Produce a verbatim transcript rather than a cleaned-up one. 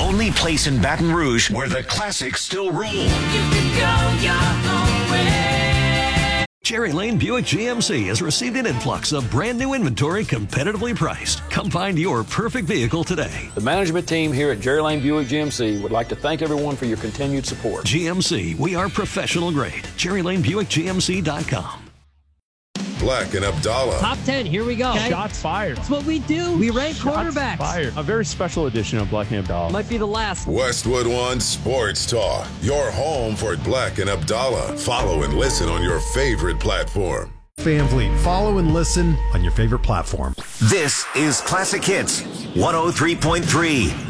only place in Baton Rouge where the classics still rule. You can go your own way. Cherry Lane Buick G M C has received an influx of brand new inventory competitively priced. Come find your perfect vehicle today. The management team here at Cherry Lane Buick G M C would like to thank everyone for your continued support. G M C, we are professional grade. Cherry Lane Buick G M C dot com. Black and Abdallah. Top ten, here we go. Okay. Shots fired. That's what we do. We rank Shots quarterbacks. Fired. A very special edition of Black and Abdallah. Might be the last. Westwood One Sports Talk. Your home for Black and Abdallah. Follow and listen on your favorite platform. Fan Fleet. Follow and listen on your favorite platform. This is Classic Hits one oh three point three.